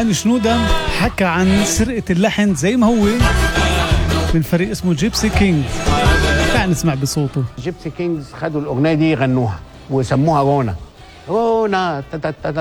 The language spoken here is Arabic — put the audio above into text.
هاني شنودة حكى عن سرقة اللحن زي ما هو من فريق اسمه جيبسي كينجز. تعال نسمع بصوته. جيبسي كينجز خدوا الأغنية دي غنوها وسموها رونا. رونا